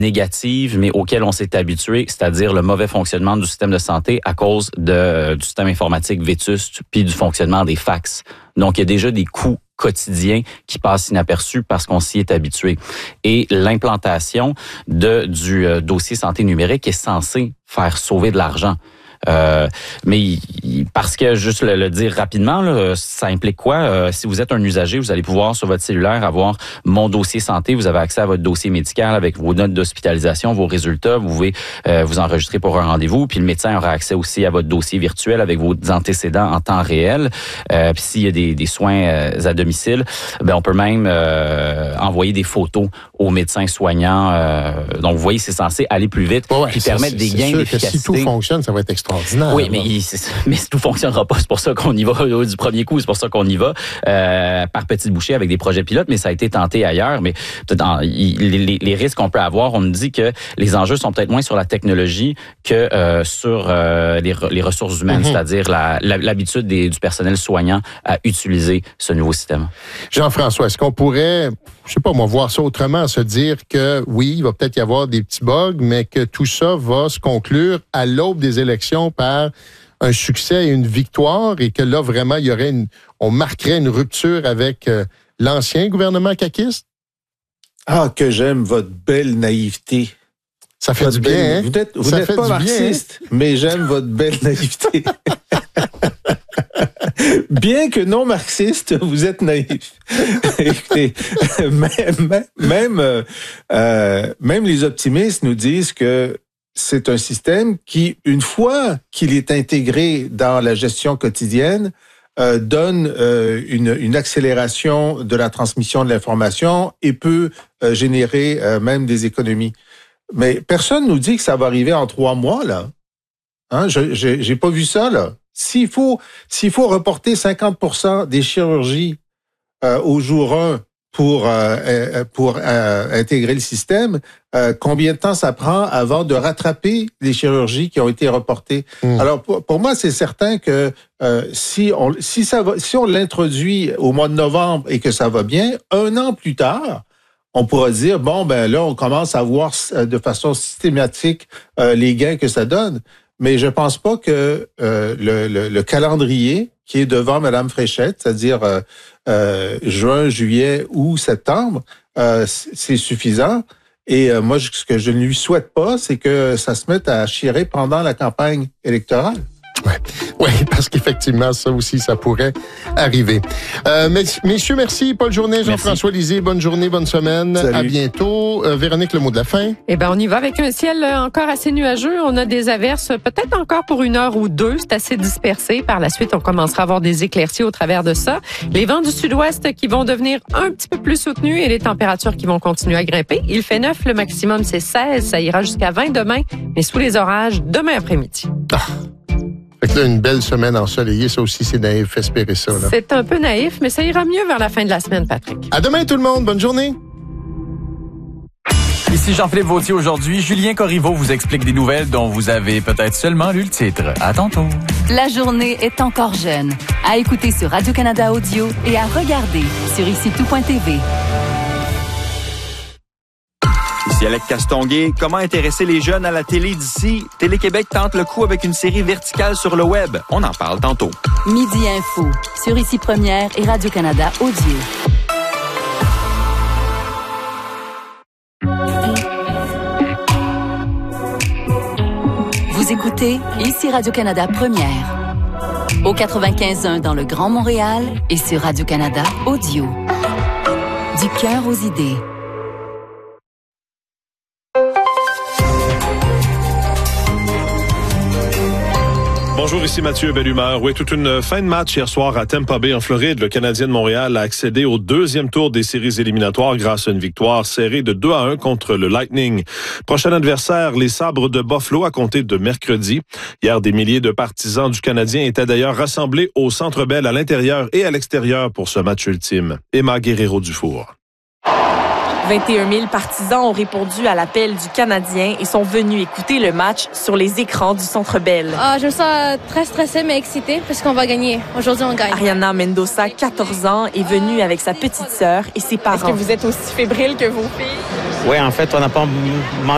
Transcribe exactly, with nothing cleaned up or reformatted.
négatives, mais auxquelles on s'est habitué, c'est-à-dire le mauvais fonctionnement du système de santé à cause de, du système informatique vétuste puis du fonctionnement des fax. Donc, il y a déjà des coûts quotidiens qui passent inaperçus parce qu'on s'y est habitué. Et l'implantation de du euh, dossier santé numérique est censée faire sauver de l'argent. Euh, mais il, parce que, juste le, le dire rapidement, là, ça implique quoi? Euh, si vous êtes un usager, vous allez pouvoir sur votre cellulaire avoir mon dossier santé, vous avez accès à votre dossier médical avec vos notes d'hospitalisation, vos résultats, vous pouvez euh, vous enregistrer pour un rendez-vous, puis le médecin aura accès aussi à votre dossier virtuel avec vos antécédents en temps réel. Euh, puis s'il y a des, des soins euh, à domicile, ben on peut même euh, envoyer des photos aux médecins soignants. Euh, donc, vous voyez, c'est censé aller plus vite, ouais, puis permettre des gains d'efficacité. Si tout fonctionne, ça va être extraordinaire. Oui, mais, il, mais tout fonctionnera pas. C'est pour ça qu'on y va du premier coup. C'est pour ça qu'on y va euh, par petites bouchées avec des projets pilotes. Mais ça a été tenté ailleurs. Mais dans, il, les, les risques qu'on peut avoir, on nous dit que les enjeux sont peut-être moins sur la technologie que euh, sur euh, les, les ressources humaines, mm-hmm. c'est-à-dire la, la, l'habitude des, du personnel soignant à utiliser ce nouveau système. Jean-François, est-ce qu'on pourrait, je sais pas moi, voir ça autrement, se dire que oui, il va peut-être y avoir des petits bugs, mais que tout ça va se conclure à l'aube des élections par un succès et une victoire, et que là, vraiment, il y aurait une, on marquerait une rupture avec euh, l'ancien gouvernement caquiste? Ah, que j'aime votre belle naïveté. Ça fait votre du bien, belle, hein? Vous n'êtes, vous ça n'êtes fait pas du marxiste, bien, hein? Mais j'aime votre belle naïveté. Bien que non marxiste, vous êtes naïf. Écoutez, même, même, euh, même les optimistes nous disent que c'est un système qui, une fois qu'il est intégré dans la gestion quotidienne, euh, donne euh, une, une accélération de la transmission de l'information et peut euh, générer euh, même des économies. Mais personne nous dit que ça va arriver en trois mois, là. Hein, je, j'ai, j'ai pas vu ça, là. S'il faut, s'il faut reporter cinquante pour cent des chirurgies euh, au jour un pour euh, pour euh, intégrer le système, euh, combien de temps ça prend avant de rattraper les chirurgies qui ont été reportées? Mmh. Alors pour, pour moi, c'est certain que euh, si on si ça va, si on l'introduit au mois de novembre et que ça va bien, un an plus tard, on pourra dire bon ben là on commence à voir de façon systématique euh, les gains que ça donne. Mais je pense pas que euh, le, le, le calendrier qui est devant Mme Fréchette, c'est-à-dire euh, euh, juin, juillet ou septembre, euh, c'est suffisant. Et euh, moi, ce que je ne lui souhaite pas, c'est que ça se mette à chirer pendant la campagne électorale. Oui, ouais, parce qu'effectivement, ça aussi, ça pourrait arriver. Euh, messieurs, merci. Paul Journet, Jean-François Lisée, bonne journée, bonne semaine. Salut. À bientôt. Euh, Véronique, le mot de la fin. Eh bien, on y va avec un ciel encore assez nuageux. On a des averses peut-être encore pour une heure ou deux. C'est assez dispersé. Par la suite, on commencera à avoir des éclaircies au travers de ça. Les vents du sud-ouest qui vont devenir un petit peu plus soutenus et les températures qui vont continuer à grimper. Il fait neuf, le maximum c'est seize. Ça ira jusqu'à vingt demain, mais sous les orages demain après-midi. Ah. Fait que là, une belle semaine ensoleillée, ça aussi, c'est naïf, espérer ça. Là. C'est un peu naïf, mais ça ira mieux vers la fin de la semaine, Patrick. À demain, tout le monde. Bonne journée. Ici Jean-Philippe Vautier aujourd'hui. Julien Corriveau vous explique des nouvelles dont vous avez peut-être seulement lu le titre. À tantôt. La journée est encore jeune. À écouter sur Radio-Canada Audio et à regarder sur ici tout point t v. Ici Alec Castonguay. Comment intéresser les jeunes à la télé d'ici? Télé-Québec tente le coup avec une série verticale sur le web. On en parle tantôt. Midi Info sur Ici Première et Radio-Canada Audio. Vous écoutez Ici Radio-Canada Première. Au quatre-vingt-quinze point un dans le Grand Montréal et sur Radio-Canada Audio. Du cœur aux idées. Bonjour, ici Mathieu Bellumeur. Oui, toute une fin de match hier soir à Tampa Bay, en Floride. Le Canadien de Montréal a accédé au deuxième tour des séries éliminatoires grâce à une victoire serrée de deux à un contre le Lightning. Prochain adversaire, les Sabres de Buffalo, à compter de mercredi. Hier, des milliers de partisans du Canadien étaient d'ailleurs rassemblés au Centre Bell à l'intérieur et à l'extérieur pour ce match ultime. Emma Guerrero-Dufour. vingt et un mille partisans ont répondu à l'appel du Canadien et sont venus écouter le match sur les écrans du Centre Bell. Ah, je me sens très stressée mais excitée parce qu'on va gagner. Aujourd'hui, on gagne. Ariana Mendoza, quatorze ans, est venue avec sa petite sœur et ses parents. Est-ce que vous êtes aussi fébrile que vos filles? Oui, en fait, on n'a pas mangé